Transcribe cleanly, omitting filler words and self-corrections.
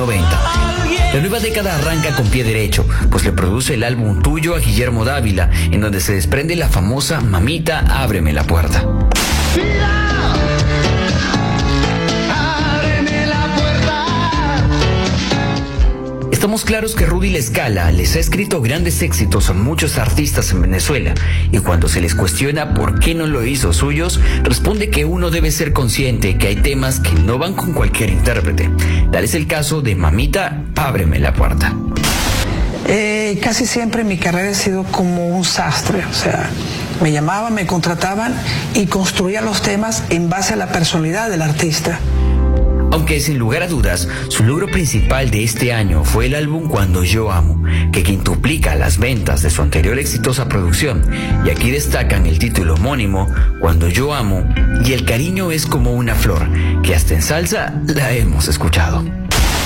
90. La nueva década arranca con pie derecho, pues le produce el álbum Tuyo a Guillermo Dávila, en donde se desprende la famosa Mamita, ábreme la puerta. Estamos claros que Rudy La Scala les ha escrito grandes éxitos a muchos artistas en Venezuela, y cuando se les cuestiona por qué no lo hizo suyos, responde que uno debe ser consciente que hay temas que no van con cualquier intérprete. Tal es el caso de Mamita, ábreme la puerta. Casi siempre mi carrera ha sido como un sastre, o sea, me llamaban, me contrataban y construía los temas en base a la personalidad del artista. Aunque sin lugar a dudas, su logro principal de este año fue el álbum Cuando Yo Amo, que quintuplica las ventas de su anterior exitosa producción, y aquí destacan el título homónimo, Cuando Yo Amo, y El cariño es como una flor, que hasta en salsa la hemos escuchado.